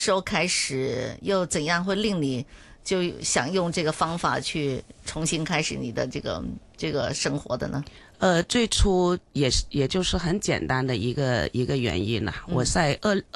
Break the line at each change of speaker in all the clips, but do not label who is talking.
时候开始，又怎样会令你就想用这个方法去重新开始你的这个生活的呢？
最初也就是很简单的一个原因啦。我在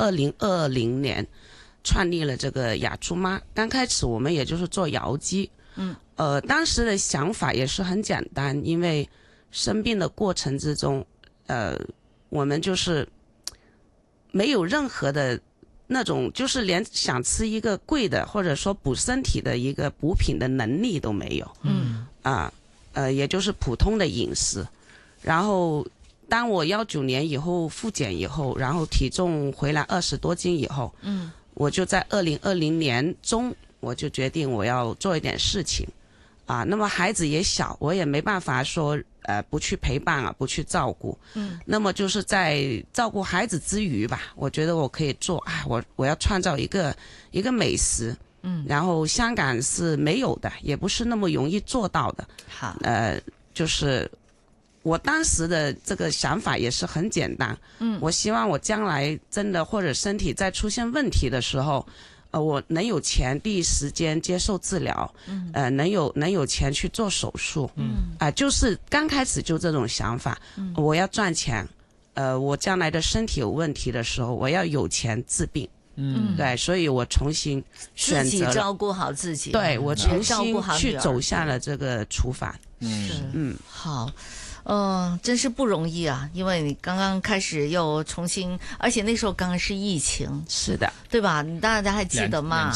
2020年创立了这个雅猪妈，刚开始我们也就是做窑鸡。当时的想法也是很简单，因为生病的过程之中，我们就是没有任何的那种，就是连想吃一个贵的或者说补身体的一个补品的能力都没有。也就是普通的饮食。然后当我19年以后复检以后，然后体重回来20多斤以后，我就在2020年中我就决定我要做一点事情那么孩子也小，我也没办法说不去陪伴不去照顾。那么就是在照顾孩子之余吧，我觉得我可以做我要创造一个美食。然后香港是没有的，也不是那么容易做到的。
好，
就是我当时的这个想法也是很简单。我希望我将来真的或者身体在出现问题的时候，我能有钱第一时间接受治疗，能有钱去做手术。就是刚开始就这种想法。我要赚钱，我将来的身体有问题的时候，我要有钱治病。对，所以我重新选择
自己照顾好自己。
对，我重新去走下了这个厨房。
好。真是不容易啊！因为你刚刚开始又重新，而且那时候刚刚是疫情，
是的，
对吧？你大家还记得吗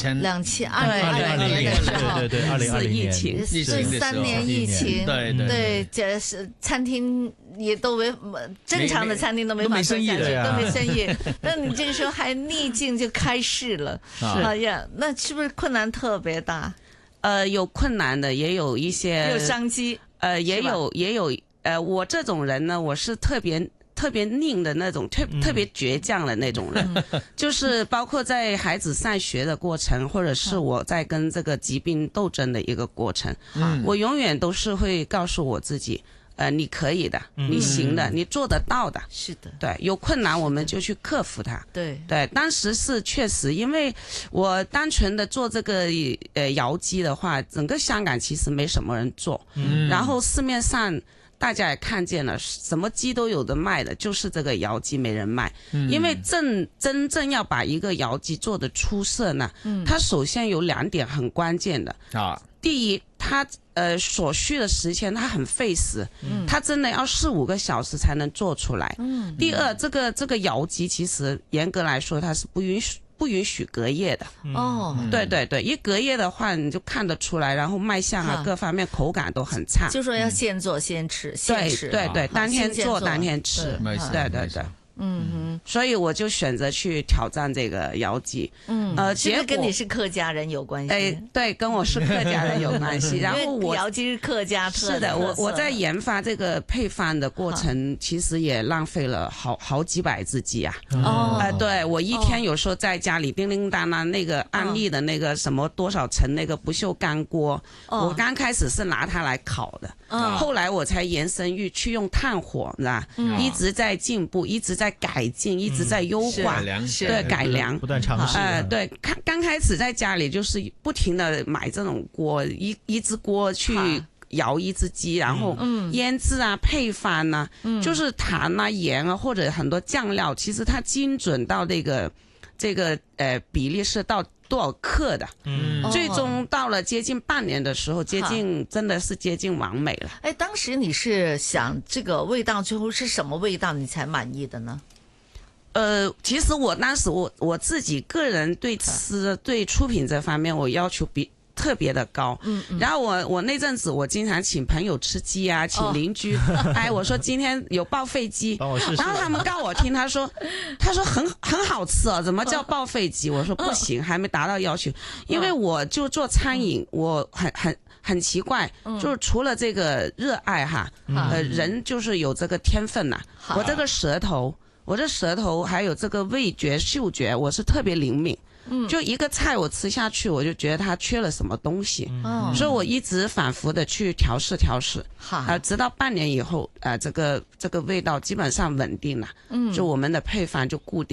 ？2020年的时候，
对，2020年
疫情
是3年疫情，对，这是餐厅也都正常的餐厅都没法做下去，都没生意。那你这个时候还逆境就开市了，哎呀，那是不是困难特别大？
有困难的，也有一些
有商机，
也有。我这种人呢，我是特别拧的那种，特别倔强的那种人。就是包括在孩子上学的过程，或者是我在跟这个疾病斗争的一个过程，我永远都是会告诉我自己，你可以的，你行的，你做得到的。
是的，
对，有困难我们就去克服它。
对，
当时是确实，因为我单纯的做这个窑鸡的话，整个香港其实没什么人做。然后市面上大家也看见了，什么鸡都有的卖的，就是这个窑鸡没人卖。因为真正要把一个窑鸡做得出色呢，它首先有2点很关键的。第一，它所需的时间它很费时，它真的要4-5个小时才能做出来。第二，这个窑鸡其实严格来说它是不允许隔夜的。对，一隔夜的话你就看得出来，然后卖相各方面口感都很差。
就说要现做现吃，
对，当天做当天吃。对。所以我就选择去挑战这个窑鸡。
结果跟你是客家人有关系。
对，跟我是客家人有关系。然后我
窑鸡是客家特色。
是的，我在研发这个配方的过程，其实也浪费了好几百只鸡啊。对，我一天有时候在家里叮叮当当那个安利的那个什么多少层那个不锈钢锅，我刚开始是拿它来烤的。后来我才延伸去用炭火，你知道一直在进步，一直在改进，一直在优化，对，改良，
不断尝试。
对，刚开始在家里就是不停的买这种锅，一只锅去摇一只鸡，然后腌制配方就是糖盐或者很多酱料，其实它精准到这个比例是到多少克的。最终到了接近半年的时候，真的是接近完美了。
当时你是想这个味道最后是什么味道你才满意的呢？
其实我当时我自己个人对出品这方面我要求特别的高。然后我那阵子我经常请朋友吃鸡请邻居，我说今天有爆肺鸡，然后他们告我听，他说很好吃怎么叫爆肺鸡？我说不行，还没达到要求。因为我就做餐饮，我很奇怪，就是除了这个热爱人就是有这个天分我这舌头还有这个味觉嗅觉我是特别灵敏。就一个菜我吃下去，我就觉得它缺了什么东西。所以我一直反复的去调试，直到半年以后，这个味道基本上稳定了。就我们的配方就固定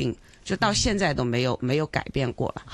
就到现在都没有改变过了。